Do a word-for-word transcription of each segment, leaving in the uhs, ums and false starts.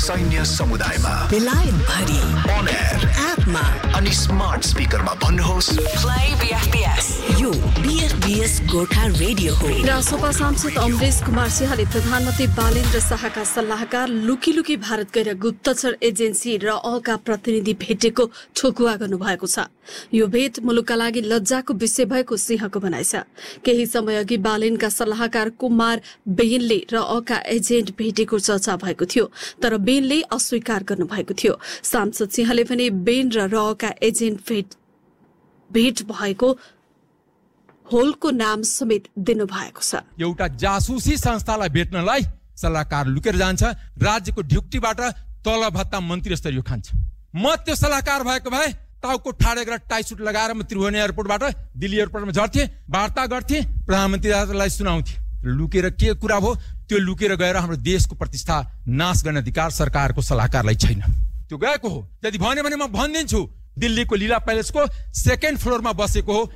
सैन्य समुदायमा, बेलायत भरि, on air, एपमा अनि स्मार्ट स्पिकरमा भन्नुहोस् प्ले बीएफपीएस। यो बीएफपीएस गोर्खा रेडियो हो। रासोपा सांसद अमरेश कुमार सिंहले प्रधानमन्त्री बालेन्द्र शाहका सल्लाहकार लुकी लुकी भारत गएर गुप्तचर एजेन्सी र अका प्रतिनिधि भेटेको ठोकुवा गर्नुभएको छ। यो भेट मुलुकका लागि लज्जाको विषय भएको सिंहको भनाइ छ। केही समय अघि बालेनका सल्लाहकार कुमार बेनले र अका एजेन्ट भेटेको चर्चा भएको थियो, तर बेनले अस्वीकार गर्नुभएको थियो। सांसद सिंहले भने बेन र रका एजेन्ट भेट भेट भएको होलको नाम समेत दिनु भएको छ। एउटा जासुसी संस्थालाई भेट्नलाई सल्लाहकार लुकेर जान्छ, राज्यको ड्युटीबाट तल भत्ता मन्त्री स्तरीय खान्छ। म त्यो सल्लाहकार भएको भए टाउको ठाडे गरेर टाई सुट लगाएर म त्रिभुवन एयरपोर्टबाट दिल्ली एयरपोर्टमा झर्थे, वार्ता गर्थे, प्रधानमन्त्रीलाई सुनाउँथे। लुकेर के कुरा भयो? त्यो लुकेर गएर हाम्रो देशको प्रतिष्ठा नाश गर्ने अधिकार सरकारको सल्लाहकारलाई छैन। त्यो गएको हो। यदि भन्यो भने म भनिदिन्छु, दिल्लीको लीला प्यालेसको सेकेन्ड फ्लोरमा बसेको हो।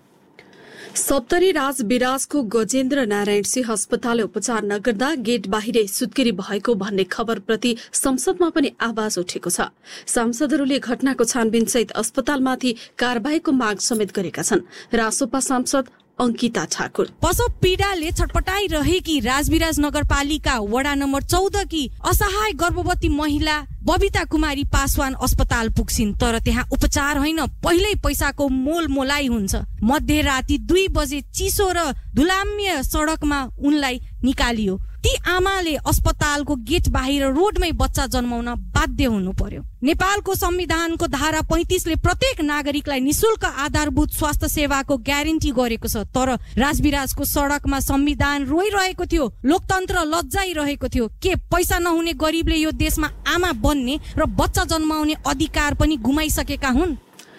सप्तरी राज विराजको गजेन्द्र नारायण सिंह अस्पतालले उपचार नगर्दा गेट बाहिरै सुत्केरी भएको भन्ने खबरप्रति संसदमा पनि आवाज उठेको छ। सांसदहरूले घटनाको छानबिन सहित अस्पतालमाथि कारबाहीको माग समेत गरेका छन्। रासोपा सांसद अंकिता ठाकुर प्रसव पीडाले छटपटाइरहेकी राजविराज नगरपालिका वडा नम्बर चौध की असहाय गर्भवती महिला बबिता कुमारी पासवान अस्पताल पुग्छिन्, तर त्यहाँ उपचार होइन, पहिल्यै पैसाको मोल मोलाई हुन्छ। मध्यराती दुई बजे चिसो र धुलाम्य सडकमा उनलाई निकालियो। ती आमाले अस्पतालको गेट बाहिर रोडमै बच्चा जन्माउन बाध्य हुनु पर्यो। नेपालको संविधानको धारा पैंतीसले प्रत्येक नागरिकलाई निशुल्क आधारभूत स्वास्थ्य सेवाको ग्यारेन्टी गरेको छ, तर राजविराजको सडकमा संविधान रोइरहेको थियो, लोकतन्त्र लज्जाइरहेको थियो। के पैसा नहुने गरिबले यो देशमा आमा बन्ने र बच्चा जन्माउने अधिकार पनि गुमाइसकेका हुन्?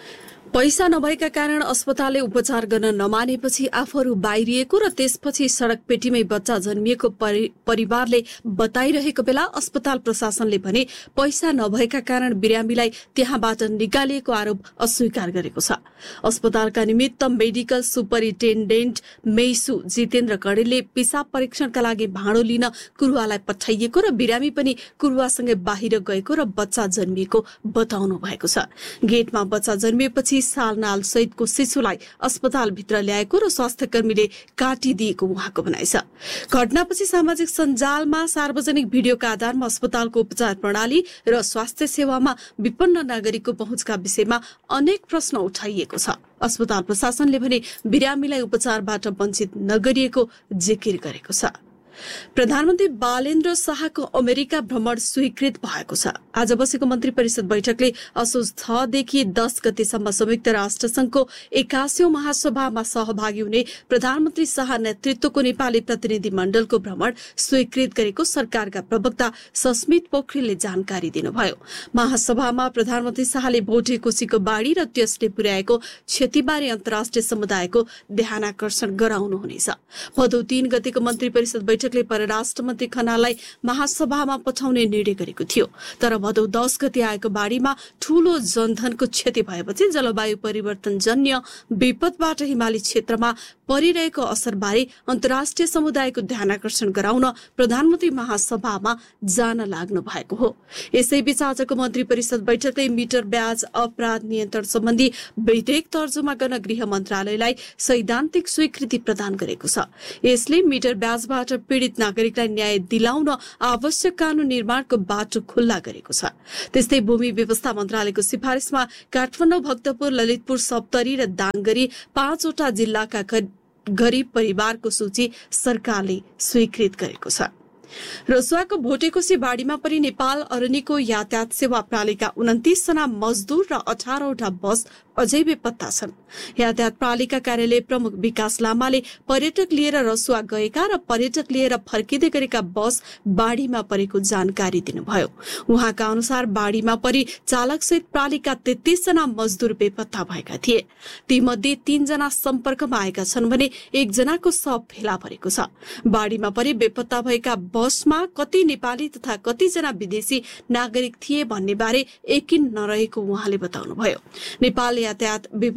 पैसा नभएका कारण अस्पतालले उपचार गर्न नमानेपछि आफूहरू बाहिरिएको र त्यसपछि सड़क पेटीमै बच्चा जन्मिएको परि, परिवारले बताइरहेको बेला अस्पताल प्रशासनले भने पैसा नभएका कारण बिरामीलाई त्यहाँबाट निकालिएको आरोप अस्वीकार गरेको छ। अस्पतालका निमित्त मेडिकल सुपरिन्टेन्डेन्ट मेसु जितेन्द्र कडेलले पिसाब परीक्षणका लागि भाँडो लिन कुरुवालाई पठाइएको र बिरामी पनि कुरुवासँगै बाहिर गएको र बच्चा जन्मिएको बताउनु भएको छ। गेटमा बच्चा जन्मिएपछि सालनाल सहितको शिशुलाई अस्पतालभित्र ल्याएको र स्वास्थ्यकर्मीले काटिदिएको उहाँको भनाइ छ। घटनापछि सामाजिक सञ्जालमा सार्वजनिक भिडियोका आधारमा अस्पतालको उपचार प्रणाली र स्वास्थ्य सेवामा विपन्न नागरिकको पहुँचका विषयमा अनेक प्रश्न उठाइएको छ। अस्पताल प्रशासनले भने बिरामीलाई उपचारबाट वञ्चित नगरिएको जिकिर गरेको छ। प्रधानमन्त्री बालेन्द्र शाहको अमेरिका भ्रमण स्वीकृत भएको छ। आज बसेको मन्त्री परिषद बैठकले असोज छ देखि दस गतेसम्म संयुक्त राष्ट्र संघको एकासीौं महासभामा सहभागी हुने प्रधानमन्त्री शाह नेतृत्वको नेपाली प्रतिनिधि मण्डलको भ्रमण स्वीकृत गरेको सरकारका प्रवक्ता सस्मित पोखरेलले जानकारी दिनुभयो। महासभामा प्रधानमन्त्री शाहले भोटे कोशीको बाढ़ी र त्यसले पुर्याएको क्षतिबारे अन्तर्राष्ट्रिय समुदायको ध्यानाकर्षण गराउनुहुनेछ। भदौ तीन गतेको मन्त्री परिषद बैठकले परराष्ट्र मन्त्री खनाललाई महासभामा पठाउने निर्णय गरेको थियो, तर भदौ दस गते आएको बाढ़ीमा ठूलो जनधनको क्षति भएपछि जलवायु परिवर्तन जन्य विपदबाट हिमाली क्षेत्रमा परिरहेको असरबारे अन्तर्राष्ट्रिय समुदायको ध्यानाकर्षण गराउन प्रधानमन्त्री महासभामा जान लाग्नु भएको हो। यसैबीच आजको मन्त्री परिषद बैठकले मिटर ब्याज अपराध नियन्त्रण सम्बन्धी विधेयक तर्जुमा गर्न गृह मन्त्रालयलाई सैद्धान्तिक स्वीकृति प्रदान गरेको छ। यसले मिटर ब्याजबाट पीड़ित नागरिकलाई न्याय दिलाउन आवश्यक कानून निर्माणको बाटो खुल्ला गरेको छ। त्यस्तै भूमि व्यवस्था मन्त्रालयको सिफारिसमा काठमाडौँ, भक्तपुर, ललितपुर, सप्तरी र दाङगरी पाँचवटा जिल्लाका गरीब परिवारको सूची सरकारले स्वीकृत गरेको छ। रसुवाको भोटेकोशी बाढ़ीमा परि नेपाल अरनिको यातायात सेवा प्रणालीका उन्तिस जना मजदूर र अठारवटा बस अझै बेपत्ता छन्। यातायात प्रणालीका कार्यालय प्रमुख विकास लामाले पर्यटक लिएर रसुवा गएका र पर्यटक लिएर फर्किँदै गरेका बस बाढ़ीमा परेको जानकारी दिनुभयो। उहाँका अनुसार बाढ़ीमा परि चालक सहित प्रणालीका तेत्तीस जना मजदूर बेपत्ता भएका थिए। तीमध्ये तीन जना सम्पर्कमा आएका छन् भने एकजनाको शव फेला परेको छ। बाढ़ीमा परि बेपत्ता भएका बसमा कति नेपाली तथा कतिजना विदेशी नागरिक थिए भन्ने बारे यकिन नरहेको उहाँले बताउनुभयो। नेपाल यातायात व्यवसायी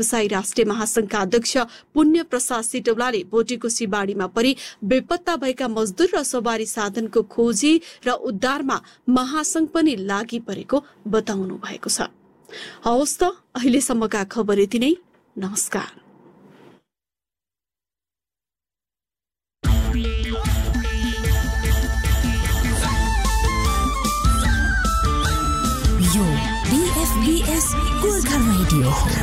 राष्ट्रिय महासंघका अध्यक्ष पुण्य प्रसाद सिटौलाले भोटेको सिबाडीमा परि बेपत्ता भएका मजदुर र सवारी साधनको खोजी र उद्धारमा महासंघ पनि लागि परेको बताउनु भएको छ। हवस् त अहिलेसम्मका खबर यति नै। नमस्कार। यो B F B S Gorkha radio.